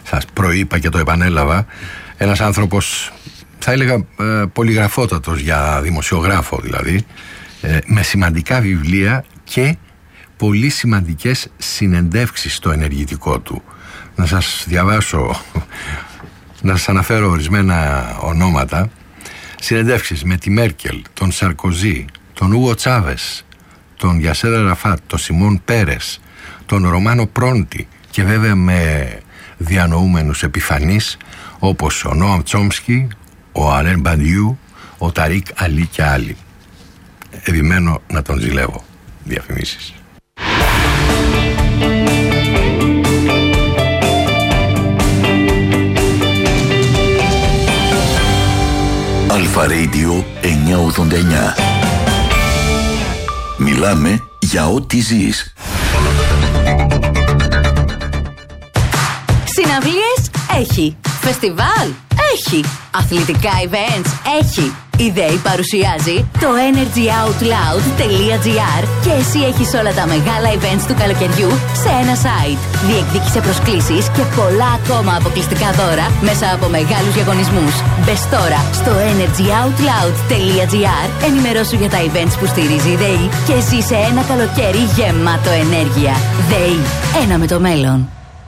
σας προείπα και το επανέλαβα, ένας άνθρωπος, θα έλεγα πολυγραφότατος για δημοσιογράφο δηλαδή, με σημαντικά βιβλία και πολύ σημαντικές συνεντεύξεις στο ενεργητικό του. Να σας διαβάσω, να σας αναφέρω ορισμένα ονόματα. Συνεντεύξεις με τη Μέρκελ, τον Σαρκοζή, τον Ούγο Τσάβες, τον Γιασέρ Αραφάτ, τον Σιμών Πέρες, τον Ρωμάνο Πρόντι και βέβαια με διανοούμενους επιφανείς όπως ο Νόαμ Τσόμσκι, ο Αρέν Μπαντιού, ο Ταρίκ Αλί και άλλοι. Επιμένω να τον ζηλεύω. Διαφημίσεις. Αλφα Radio 989. Μιλάμε για ό,τι ζεις. Συναυλίες έχει. Φεστιβάλ έχει. Αθλητικά events έχει. Η ΔΕΗ παρουσιάζει το energyoutloud.gr και εσύ έχεις όλα τα μεγάλα events του καλοκαιριού σε ένα site. Διεκδίκησε προσκλήσεις και πολλά ακόμα αποκλειστικά δώρα μέσα από μεγάλους διαγωνισμούς. Μπες τώρα στο energyoutloud.gr, ενημερώσου για τα events που στηρίζει η ΔΕΗ και ζήσε ένα καλοκαίρι γεμάτο ενέργεια. ΔΕΗ, ένα με το μέλλον.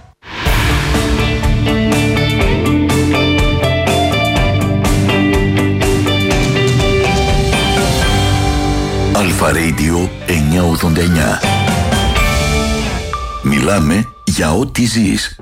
Αλφα Radio 989. Μιλάμε για ό,τι ζεις.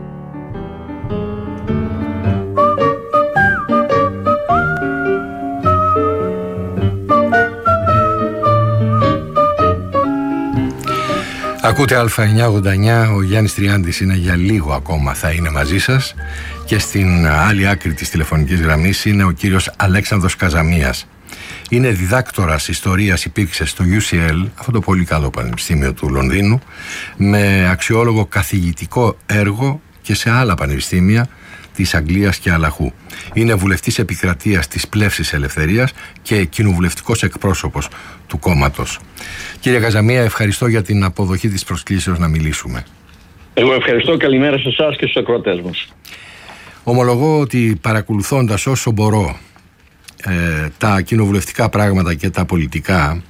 Ακούτε Α989, ο Γιάννης Τριάντης είναι για λίγο ακόμα, θα είναι μαζί σας, και στην άλλη άκρη της τηλεφωνικής γραμμής είναι ο κύριος Αλέξανδρος Καζαμίας. Είναι διδάκτορας ιστορίας, υπήρξε στο UCL, αυτό το πολύ καλό πανεπιστήμιο του Λονδίνου, με αξιόλογο καθηγητικό έργο και σε άλλα πανεπιστήμια της Αγγλίας και Αλαχού. Είναι βουλευτής επικρατείας της Πλεύσης Ελευθερίας και κοινοβουλευτικός εκπρόσωπος του κόμματος. Κύριε Καζαμία, ευχαριστώ για την αποδοχή της προσκλήσεως να μιλήσουμε. Εγώ ευχαριστώ. Καλημέρα σε εσάς και στους ακροατές μας. Ομολογώ ότι παρακολουθώντας όσο μπορώ τα κοινοβουλευτικά πράγματα και τα πολιτικά,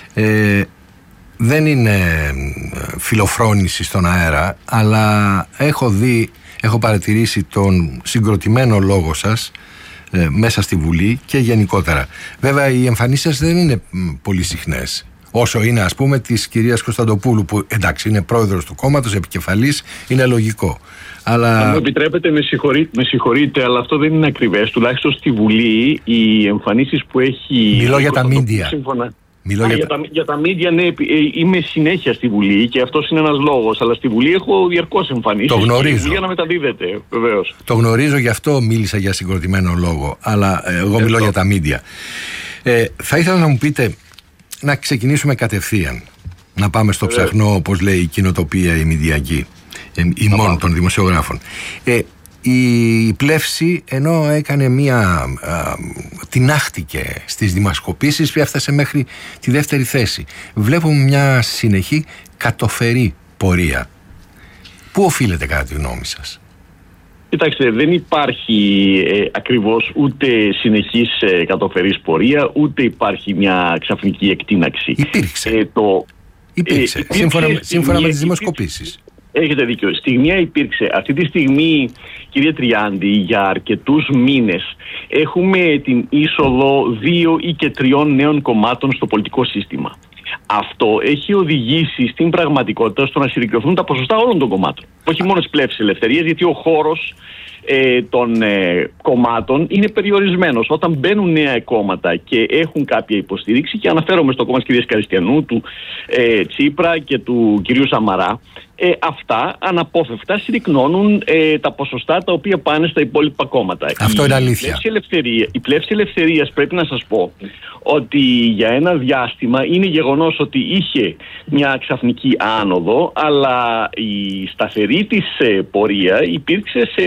δεν είναι φιλοφρόνηση στον αέρα, αλλά έχω παρατηρήσει τον συγκροτημένο λόγο σας μέσα στη Βουλή και γενικότερα. Βέβαια οι εμφανίσεις σας δεν είναι πολύ συχνές, όσο είναι ας πούμε της κυρίας Κωνσταντοπούλου, που εντάξει είναι πρόεδρος του κόμματος, επικεφαλής, είναι λογικό. Αλλά... Αν μου επιτρέπετε, με συγχωρείτε, αλλά αυτό δεν είναι ακριβές. Τουλάχιστον στη Βουλή οι εμφανίσεις που έχει... Μιλώ για τα μίντια. Για τα μίντια, ναι, είμαι συνέχεια στη Βουλή και αυτός είναι ένας λόγος. Αλλά στη Βουλή έχω διαρκώς εμφανίσεις. Το γνωρίζω. Για να μεταδίδεται, βεβαίως. Το γνωρίζω, γι' αυτό μίλησα για συγκροτημένο λόγο. Αλλά εγώ μιλώ για τα μίντια. Θα ήθελα να μου πείτε, να ξεκινήσουμε κατευθείαν. Να πάμε στο ψαχνό, όπως λέει η κοινοτοπία η μηδιακή. Ημών των δημοσιογράφων. Η Πλεύση, ενώ έκανε τινάχτηκε στις δημοσκοπήσεις, έφτασε μέχρι τη δεύτερη θέση. Βλέπουμε μια συνεχή κατοφερή πορεία. Πού οφείλεται κατά τη γνώμη σας? Κοιτάξτε, δεν υπάρχει ακριβώς ούτε συνεχής κατοφερής πορεία, ούτε υπάρχει μια ξαφνική εκτείναξη. Υπήρξε. Σύμφωνα με τις δημοσκοπήσεις. Έχετε δίκιο. Στιγμία υπήρξε. Αυτή τη στιγμή, κύριε Τριάντη, για αρκετούς μήνες έχουμε την είσοδο 2 ή και 3 νέων κομμάτων στο πολιτικό σύστημα. Αυτό έχει οδηγήσει στην πραγματικότητα στο να συρρικνωθούν τα ποσοστά όλων των κομμάτων. Όχι μόνο της Πλεύσης Ελευθερίας, γιατί ο χώρος των κομμάτων είναι περιορισμένος. Όταν μπαίνουν νέα κόμματα και έχουν κάποια υποστήριξη, και αναφέρομαι στο κόμμα της κυρίας Καριστιανού, του Τσίπρα και του κυρίου Σαμαρά, αυτά αναπόφευκτα συρρικνώνουν τα ποσοστά τα οποία πάνε στα υπόλοιπα κόμματα. Αυτό είναι αλήθεια. Η Πλεύση Ελευθερίας, πρέπει να σας πω ότι για ένα διάστημα είναι γεγονός ότι είχε μια ξαφνική άνοδο, αλλά η σταθερή της πορεία υπήρξε σε ποσοστά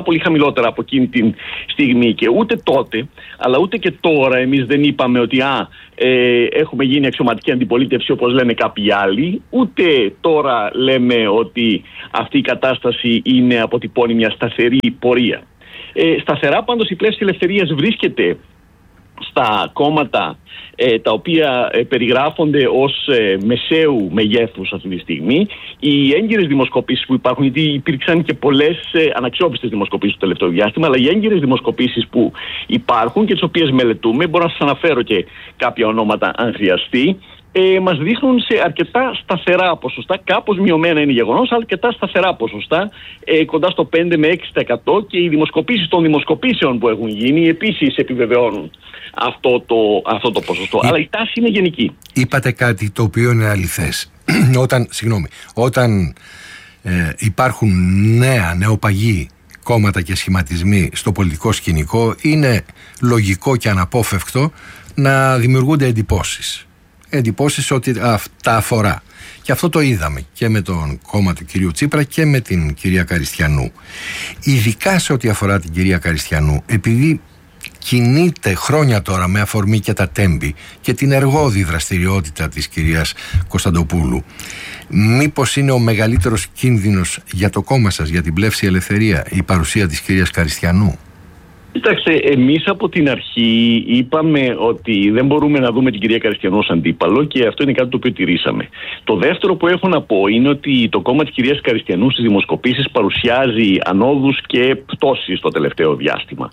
ποσοστά πολύ χαμηλότερα από εκείνη τη στιγμή. Και ούτε τότε, αλλά ούτε και τώρα, εμείς δεν είπαμε ότι έχουμε γίνει αξιωματική αντιπολίτευση όπως λένε κάποιοι άλλοι. Ούτε τώρα λέμε ότι αυτή η κατάσταση αποτυπώνει μια σταθερή πορεία. Σταθερά πάντως η Πλεύση Ελευθερίας βρίσκεται στα κόμματα τα οποία περιγράφονται ως μεσαίου μεγέθους αυτή τη στιγμή. Οι έγκυρες δημοσκοπήσεις που υπάρχουν, γιατί υπήρξαν και πολλές αναξιόπιστες δημοσκοπήσεις το τελευταίο διάστημα, αλλά οι έγκυρες δημοσκοπήσεις που υπάρχουν και τις οποίες μελετούμε, μπορώ να σας αναφέρω και κάποια ονόματα αν χρειαστεί, μας δείχνουν σε αρκετά σταθερά ποσοστά, κάπως μειωμένα είναι γεγονός, αλλά αρκετά σταθερά ποσοστά, κοντά στο 5 με 6%, και οι δημοσκοπήσεις των δημοσκοπήσεων που έχουν γίνει επίσης επιβεβαιώνουν αυτό το ποσοστό. Αλλά η τάση είναι γενική. Είπατε κάτι το οποίο είναι αληθές. Όταν υπάρχουν νεοπαγή κόμματα και σχηματισμοί στο πολιτικό σκηνικό, είναι λογικό και αναπόφευκτο να δημιουργούνται εντυπώσεις ότι τα αφορά. Και αυτό το είδαμε και με τον κόμμα του κυρίου Τσίπρα και με την κυρία Καριστιανού. Ειδικά σε ό,τι αφορά την κυρία Καριστιανού, επειδή κινείται χρόνια τώρα με αφορμή και τα τέμπη και την εργώδη δραστηριότητα της κυρίας Κωνσταντοπούλου, μήπως είναι ο μεγαλύτερος κίνδυνος για το κόμμα σας, για την Πλεύση Ελευθερία, η παρουσία της κυρίας Καριστιανού? Κοιτάξτε, εμείς από την αρχή είπαμε ότι δεν μπορούμε να δούμε την κυρία Καριστιανού ως αντίπαλο, και αυτό είναι κάτι το οποίο τηρήσαμε. Το δεύτερο που έχω να πω είναι ότι το κόμμα της κυρίας Καριστιανού στις δημοσκοπήσεις παρουσιάζει ανόδους και πτώσεις το τελευταίο διάστημα.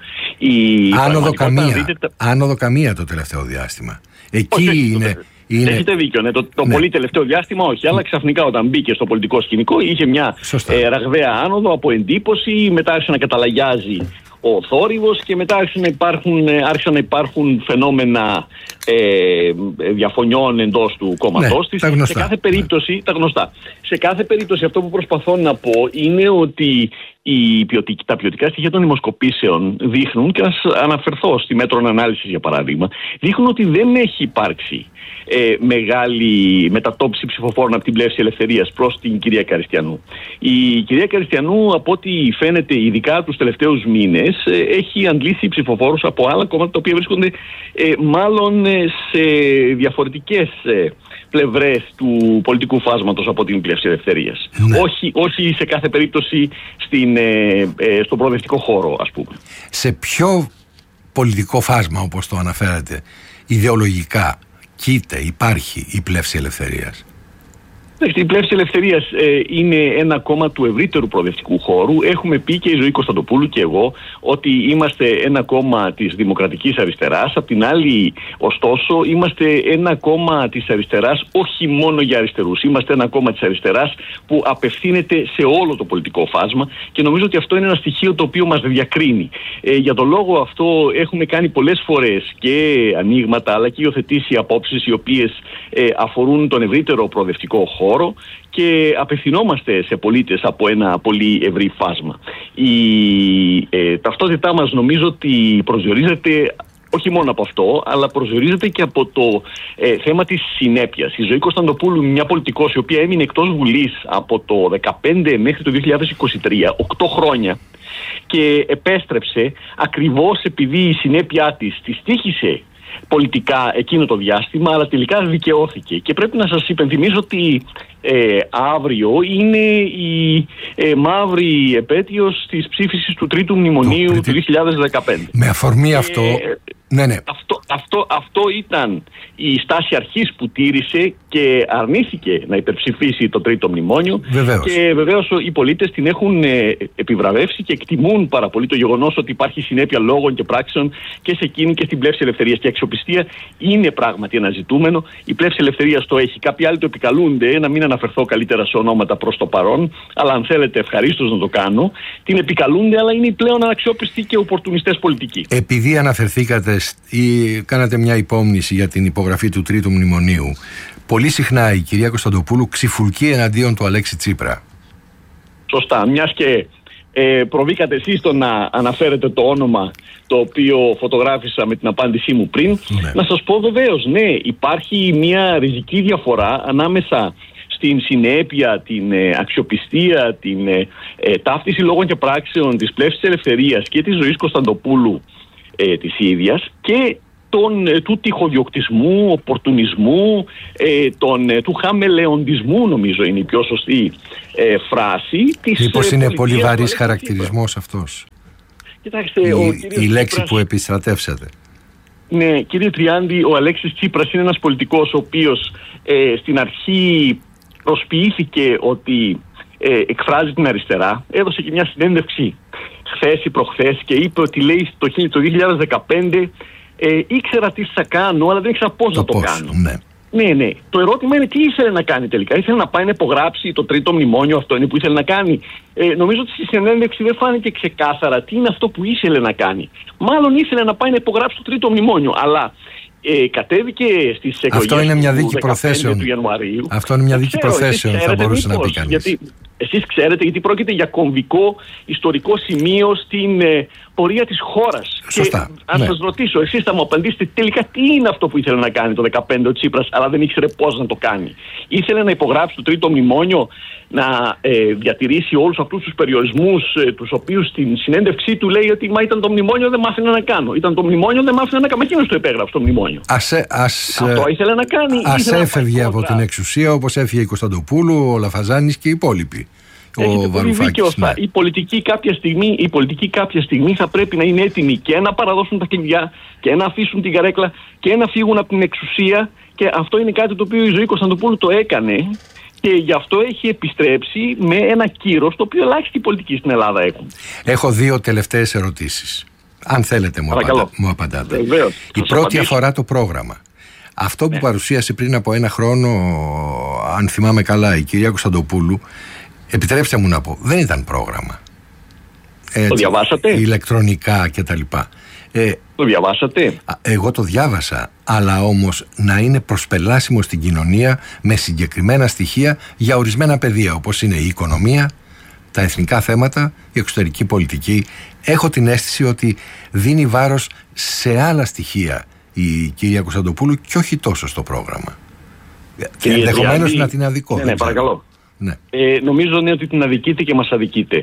Άνοδο καμία το τελευταίο διάστημα. Εκεί είναι. Έχετε δίκιο. Ναι. Το πολύ τελευταίο διάστημα όχι, αλλά ξαφνικά όταν μπήκε στο πολιτικό σκηνικό είχε μια ραγδαία άνοδο από εντύπωση, μετά άρχισε να καταλαγιάζει ο θόρυβος και μετά άρχισαν να υπάρχουν φαινόμενα διαφωνιών εντός του κόμματός της. Σε κάθε περίπτωση, τα γνωστά. Σε κάθε περίπτωση αυτό που προσπαθώ να πω είναι ότι τα ποιοτικά στοιχεία των δημοσκοπήσεων δείχνουν, και ας αναφερθώ στη μέτρων ανάλυσης για παράδειγμα, δείχνουν ότι δεν έχει υπάρξει μεγάλη μετατόπιση ψηφοφόρων από την Πλεύση Ελευθερίας προς την κυρία Καριστιανού. Η κυρία Καριστιανού, από ό,τι φαίνεται ειδικά τους τελευταίους μήνες, έχει αντλήσει ψηφοφόρους από άλλα κόμματα τα οποία βρίσκονται μάλλον σε διαφορετικές πλευρές του πολιτικού φάσματος από την Πλεύση Ελευθερίας. Ναι. Όχι σε κάθε περίπτωση στον προοδευτικό χώρο, ας πούμε. Σε ποιο πολιτικό φάσμα, όπως το αναφέρατε, ιδεολογικά υπάρχει η Πλεύση Ελευθερίας? Η Πλεύση Ελευθερίας είναι ένα κόμμα του ευρύτερου προοδευτικού χώρου. Έχουμε πει και η Ζωή Κωνσταντοπούλου και εγώ ότι είμαστε ένα κόμμα της δημοκρατικής αριστεράς. Απ' την άλλη, ωστόσο, είμαστε ένα κόμμα της αριστεράς όχι μόνο για αριστερούς. Είμαστε ένα κόμμα της αριστεράς που απευθύνεται σε όλο το πολιτικό φάσμα, και νομίζω ότι αυτό είναι ένα στοιχείο το οποίο μας διακρίνει. Για τον λόγο αυτό έχουμε κάνει πολλές φορές και ανοίγματα, αλλά και υιοθετήσει απόψεις οι οποίες αφορούν τον ευρύτερο προοδευτικό χώρο και απευθυνόμαστε σε πολίτες από ένα πολύ ευρύ φάσμα. Η ταυτότητά μας νομίζω ότι προσδιορίζεται όχι μόνο από αυτό, αλλά προσδιορίζεται και από το θέμα της συνέπειας. Η Ζωή Κωνσταντοπούλου, μια πολιτικός η οποία έμεινε εκτός Βουλής από το 2015 μέχρι το 2023, 8 χρόνια, και επέστρεψε ακριβώς επειδή η συνέπειά της τύχησε πολιτικά εκείνο το διάστημα, αλλά τελικά δικαιώθηκε. Και πρέπει να σας υπενθυμίσω ότι αύριο είναι η μαύρη επέτειος της ψήφισης του Τρίτου Μνημονίου του 2015. Με αφορμή αυτό... Ναι. Αυτό ήταν η στάση αρχής που τήρησε και αρνήθηκε να υπερψηφίσει το Τρίτο Μνημόνιο. Βεβαίως. Και βεβαίως οι πολίτες την έχουν επιβραβεύσει και εκτιμούν πάρα πολύ το γεγονός ότι υπάρχει συνέπεια λόγων και πράξεων και σε εκείνη και στην Πλεύση Ελευθερίας. Και η αξιοπιστία είναι πράγματι ένα ζητούμενο. Η Πλεύση Ελευθερίας το έχει. Κάποιοι άλλοι το επικαλούνται, να μην αναφερθώ καλύτερα σε ονόματα προς το παρόν, αλλά αν θέλετε ευχαρίστως να το κάνω. Την επικαλούνται, αλλά είναι οι πλέον αναξιόπιστοι και οπορτουνιστές πολιτικοί. Επειδή αναφερθήκατε ή κάνατε μια υπόμνηση για την υπογραφή του Τρίτου Μνημονίου, πολύ συχνά η κυρία Κωνσταντοπούλου ξυφουλκεί εναντίον του Αλέξη Τσίπρα. Σωστά. Μιας και προβήκατε εσείς στο να αναφέρετε το όνομα το οποίο φωτογράφησα με την απάντησή μου πριν, να σας πω βεβαίως, ναι, υπάρχει μια ριζική διαφορά ανάμεσα στην συνέπεια, την αξιοπιστία, την ταύτιση λόγων και πράξεων της Πλεύσης Ελευθερίας και της Ζωής Κωνσταντοπούλου της ίδιας και του τυχοδιοκτισμού, οπορτουνισμού, του χαμελεοντισμού, νομίζω είναι η πιο σωστή φράση. Μήπως είναι πολύ βαρύς χαρακτηρισμός αυτός? Κοιτάξτε, η λέξη που επιστρατεύσατε. Ναι, κύριε Τριάντη, ο Αλέξης Τσίπρας είναι ένας πολιτικός ο οποίος στην αρχή προσποιήθηκε ότι εκφράζει την αριστερά. Έδωσε και μια συνέντευξη χθες ή προχθές και είπε ότι λέει το 2015 ήξερα τι θα κάνω, αλλά δεν ήξερα πώς να το κάνω. Ναι. Το ερώτημα είναι τι ήθελε να κάνει τελικά. Ήθελε να πάει να υπογράψει το τρίτο μνημόνιο, αυτό είναι που ήθελε να κάνει? Νομίζω ότι στη συνέντευξη δεν φάνηκε ξεκάθαρα τι είναι αυτό που ήθελε να κάνει. Μάλλον ήθελε να πάει να υπογράψει το τρίτο μνημόνιο, αλλά κατέβηκε στις εκλογές αυτό είναι μια δίκη του Ιανουαρίου. Αυτό είναι μια δίκη προθέσεων, θα μπορούσε να πει κανείς. Γιατί εσείς ξέρετε, γιατί πρόκειται για κομβικό ιστορικό σημείο στην πορεία της χώρας. Σωστά. Και αν σας ρωτήσω, εσείς θα μου απαντήσετε τελικά τι είναι αυτό που ήθελε να κάνει το 2015 ο Τσίπρας, αλλά δεν ήξερε πώς να το κάνει? Ήθελε να υπογράψει το τρίτο μνημόνιο, να διατηρήσει όλους αυτούς τους περιορισμούς, τους οποίους στην συνέντευξή του λέει ότι μα ήταν το μνημόνιο, δεν μ' άφηνε να κάνω. Ήταν το μνημόνιο, δεν μ' άφηνε να κάνω. Εκείνος το υπέγραψε το μνημόνιο. Αυτό ήθελε να κάνει. Ας έφευγε από την εξουσία όπως έφυγε η Κωνσταντοπούλου, ο Λαφαζάνης και οι υπόλοιποι. Έχετε πολύ δίκιο. Ναι. Η πολιτική κάποια στιγμή θα πρέπει να είναι έτοιμοι και να παραδώσουν τα κλειδιά και να αφήσουν την καρέκλα και να φύγουν από την εξουσία, και αυτό είναι κάτι το οποίο η Ζωή Κωνσταντοπούλου το έκανε και γι' αυτό έχει επιστρέψει με ένα κύρος το οποίο ελάχιστοι πολιτικοί στην Ελλάδα έχουν. Έχω 2 τελευταίες ερωτήσεις. Αν θέλετε μου απαντάτε. Βεβαίως. Η πρώτη αφορά το πρόγραμμα. Αυτό που παρουσίασε πριν από ένα χρόνο, αν θυμάμαι καλά, η κυρία Κωνσταντοπούλου, επιτρέψτε μου να πω, δεν ήταν πρόγραμμα. Το διαβάσατε? Ηλεκτρονικά κτλ. Το διαβάσατε? Εγώ το διάβασα, αλλά όμως να είναι προσπελάσιμο στην κοινωνία με συγκεκριμένα στοιχεία για ορισμένα πεδία, όπως είναι η οικονομία, τα εθνικά θέματα, η εξωτερική πολιτική. Έχω την αίσθηση ότι δίνει βάρος σε άλλα στοιχεία η κυρία Κωνσταντοπούλου και όχι τόσο στο πρόγραμμα. Και ενδεχομένως να την αδικώ. Ναι, παρακαλώ. Ναι. Νομίζω ότι την αδικείτε και μας αδικείτε.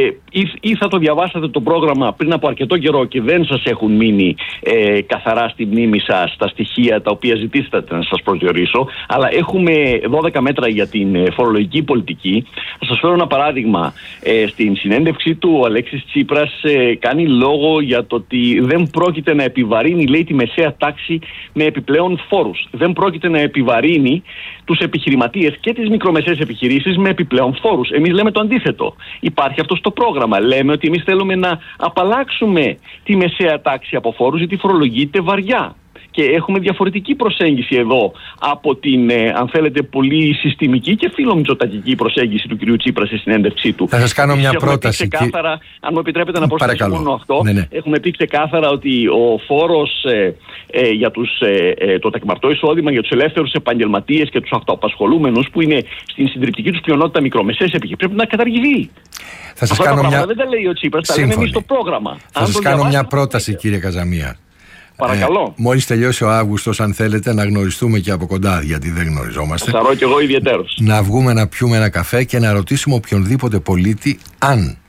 Ή θα το διαβάσατε το πρόγραμμα πριν από αρκετό καιρό και δεν σας έχουν μείνει καθαρά στη μνήμη σας τα στοιχεία τα οποία ζητήσατε να σας προσδιορίσω, αλλά έχουμε 12 μέτρα για την φορολογική πολιτική. Θα σας φέρω ένα παράδειγμα. Στην συνέντευξή του ο Αλέξης Τσίπρας κάνει λόγο για το ότι δεν πρόκειται να επιβαρύνει, λέει, τη μεσαία τάξη με επιπλέον φόρους. Δεν πρόκειται να επιβαρύνει τους επιχειρηματίες και τις μικρομεσαίες επιχειρήσεις με επιπλέον φόρους. Εμείς λέμε το αντίθετο. Υπάρχει αυτό στο πρόγραμμα. Λέμε ότι εμείς θέλουμε να απαλλάξουμε τη μεσαία τάξη από φόρους, γιατί φορολογείται βαριά. Και έχουμε διαφορετική προσέγγιση εδώ από την, αν θέλετε, πολύ συστημική και φιλομητσοτακική προσέγγιση του κ. Τσίπρα στη συνέντευξή του. Θα σας κάνω μια πρόταση. Ξεκάθαρα, αν μου επιτρέπετε να προσθέσω μόνο αυτό, ναι. Έχουμε πει ξεκάθαρα ότι ο φόρος για το τεκμαρτό εισόδημα για τους ελεύθερους επαγγελματίες και τους αυτοαπασχολούμενους, που είναι στην συντριπτική τους πλειονότητα μικρομεσαίες επιχειρήσεις, πρέπει να καταργηθεί. Θα σας κάνω μια... δεν τα λέει ο Τσίπρας, τα λέμε εμείς στο πρόγραμμα. Θα σας κάνω μια πρόταση, κύριε Καζαμία. Παρακαλώ. Μόλις τελειώσει ο Αύγουστος, αν θέλετε, να γνωριστούμε και από κοντά, γιατί δεν γνωριζόμαστε. Θα ρω κι εγώ ιδιαιτέρως. Να βγούμε να πιούμε ένα καφέ και να ρωτήσουμε οποιονδήποτε πολίτη αν,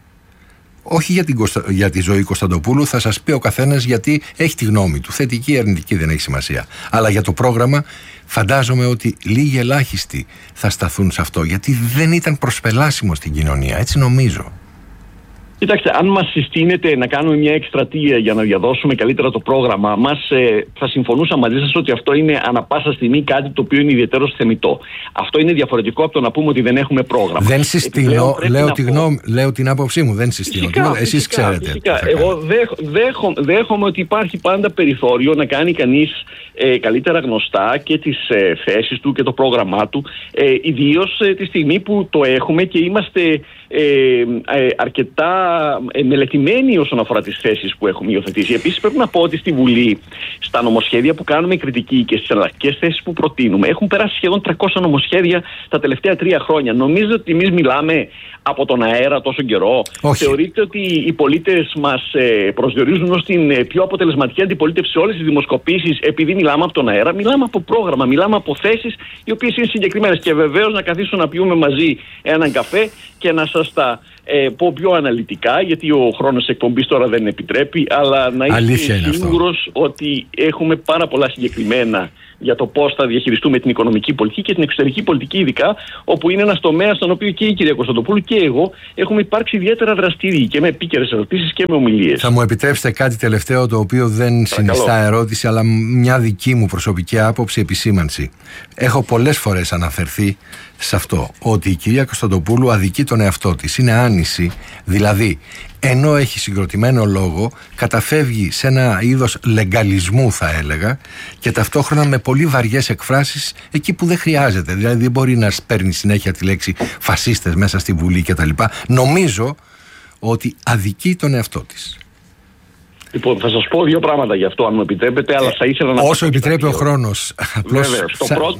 όχι για τη Ζωή Κωνσταντοπούλου, θα σας πει ο καθένας γιατί έχει τη γνώμη του. Θετική ή αρνητική δεν έχει σημασία. Αλλά για το πρόγραμμα φαντάζομαι ότι λίγοι ελάχιστοι θα σταθούν σε αυτό, γιατί δεν ήταν προσπελάσιμο στην κοινωνία. Έτσι νομίζω. Κοιτάξτε, αν μας συστήνετε να κάνουμε μια εκστρατεία για να διαδώσουμε καλύτερα το πρόγραμμα μας, θα συμφωνούσα μαζί σας ότι αυτό είναι ανα πάσα στιγμή κάτι το οποίο είναι ιδιαίτερος θεμιτό. Αυτό είναι διαφορετικό από το να πούμε ότι δεν έχουμε πρόγραμμα. Δεν συστήνω, λέω την άποψή μου, δεν συστήνω. Εσείς ξέρετε. Φυσικά. Εγώ δέχομαι ότι υπάρχει πάντα περιθώριο να κάνει κανείς καλύτερα γνωστά και τις θέσεις του και το πρόγραμμά του, ιδίως τη στιγμή που το έχουμε και είμαστε αρκετά μελετημένοι όσον αφορά τις θέσεις που έχουμε υιοθετήσει. Επίσης, πρέπει να πω ότι στη Βουλή, στα νομοσχέδια που κάνουμε κριτική και στις εναλλακτικές θέσεις που προτείνουμε, έχουν περάσει σχεδόν 300 νομοσχέδια τα τελευταία 3 χρόνια. Νομίζετε ότι εμείς μιλάμε από τον αέρα τόσο καιρό? Όχι. Θεωρείτε ότι οι πολίτες μας προσδιορίζουν ως την πιο αποτελεσματική αντιπολίτευση σε όλες τις δημοσκοπήσεις επειδή μιλάμε από τον αέρα? Μιλάμε από πρόγραμμα, μιλάμε από θέσεις οι οποίες είναι συγκεκριμένες. Και βεβαίως να καθίσουμε να πιούμε μαζί έναν καφέ και να σας τα πω πιο αναλυτικά, γιατί ο χρόνος εκπομπής τώρα δεν επιτρέπει, αλλά να είστε σίγουρος ότι έχουμε πάρα πολλά συγκεκριμένα για το πώς θα διαχειριστούμε την οικονομική πολιτική και την εξωτερική πολιτική, ειδικά, όπου είναι ένας τομέας στον οποίο και η κυρία Κωνσταντοπούλου και εγώ έχουμε υπάρξει ιδιαίτερα δραστήριοι και με επίκαιρες ερωτήσεις και με ομιλίες. Θα μου επιτρέψετε κάτι τελευταίο, το οποίο δεν συνιστά ερώτηση, αλλά μια δική μου προσωπική άποψη, επισήμανση. Έχω πολλές φορές αναφερθεί σε αυτό, ότι η κυρία Κωνσταντοπούλου αδικεί τον εαυτό της. Είναι άνηση, δηλαδή ενώ έχει συγκροτημένο λόγο, καταφεύγει σε ένα είδος λεγκαλισμού, θα έλεγα, και ταυτόχρονα με πολύ βαριές εκφράσεις εκεί που δεν χρειάζεται. Δηλαδή δεν μπορεί να παίρνει συνέχεια τη λέξη φασίστες μέσα στη Βουλή κτλ. Νομίζω ότι αδικεί τον εαυτό της. Λοιπόν, θα σας πω 2 πράγματα γι' αυτό, αν μου επιτρέπετε, αλλά θα ήθελα να... Όσο επιτρέπει ο χρόνος. Βεβαίως.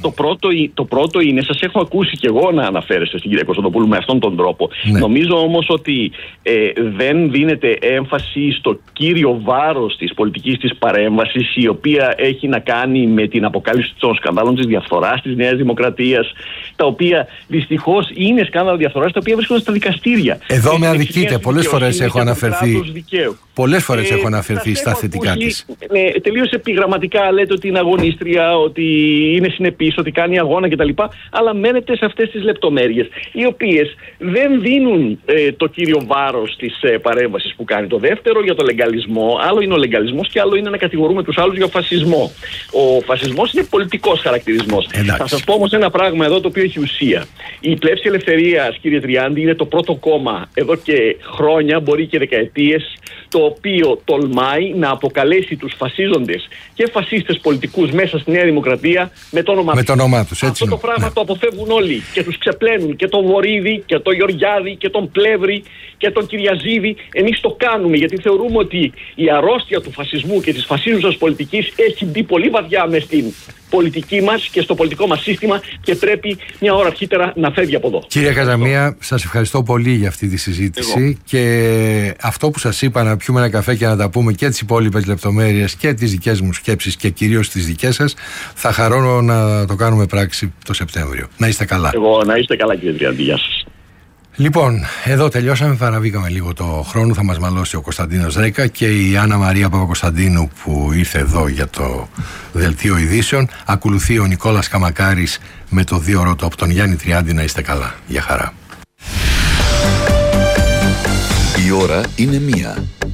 Το πρώτο είναι, σας έχω ακούσει κι εγώ να αναφέρεστε στην κυρία Κωνσταντοπούλου με αυτόν τον τρόπο. Ναι. Νομίζω όμως ότι δεν δίνεται έμφαση στο κύριο βάρος της πολιτικής της παρέμβασης, η οποία έχει να κάνει με την αποκάλυψη των σκανδάλων της διαφθοράς της Νέας Δημοκρατίας, τα οποία δυστυχώς είναι σκάνδαλα διαφθοράς, τα οποία βρίσκονται στα δικαστήρια. Εδώ με αδικείτε. Πολλές φορές έχω αναφερθεί. Πολλές φορές έχω αναφερθεί στα θετικά της. Τελείως επιγραμματικά λέτε ότι είναι αγωνίστρια, ότι είναι συνεπής, ότι κάνει αγώνα κτλ. Αλλά μένετε σε αυτές τις λεπτομέρειες, οι οποίες δεν δίνουν το κύριο βάρος της παρέμβασης που κάνει. Το δεύτερο, για το λεγκαλισμό. Άλλο είναι ο λεγκαλισμός και άλλο είναι να κατηγορούμε τους άλλους για φασισμό. Ο φασισμός είναι πολιτικός χαρακτηρισμός. Θα σας πω όμως ένα πράγμα εδώ το οποίο έχει ουσία. Η Πλεύση Ελευθερίας, κύριε Τριάντη, είναι το πρώτο κόμμα εδώ και χρόνια, μπορεί και δεκαετίες, το οποίο τολμάει να αποκαλέσει τους φασίζοντες και φασίστες πολιτικούς μέσα στη Νέα Δημοκρατία με το όνομά τους. Αυτό το πράγμα το αποφεύγουν όλοι και τους ξεπλένουν, και τον Βορίδη και τον Γεωργιάδη και τον Πλεύρη και τον Κυριαζίδη. Εμείς το κάνουμε γιατί θεωρούμε ότι η αρρώστια του φασισμού και της φασίζουσας πολιτικής έχει μπει πολύ βαθιά μες στην πολιτική μας και στο πολιτικό μας σύστημα και πρέπει μια ώρα αρχίτερα να φεύγει από εδώ. Κύριε Καζαμία, σας ευχαριστώ πολύ για αυτή τη συζήτηση και αυτό που σας είπα, να πιούμε ένα καφέ και να τα πούμε και τις υπόλοιπες λεπτομέρειες και τις δικές μου σκέψεις και κυρίως τις δικές σας, θα χαρώ να το κάνουμε πράξη το Σεπτέμβριο. Να είστε καλά. Εγώ να είστε καλά, κύριε Τριάντη. Γεια σας. Λοιπόν, εδώ τελειώσαμε, παραβήκαμε λίγο το χρόνο, θα μας μαλώσει ο Κωνσταντίνος Ρέκα και η Άννα Μαρία Παπακοσταντίνου που ήρθε εδώ για το Δελτίο Ειδήσεων. Ακολουθεί ο Νικόλας Καμακάρης με το 2ωρο από τον Γιάννη Τριάντη. Να είστε καλά. Γεια χαρά. Η ώρα είναι 1.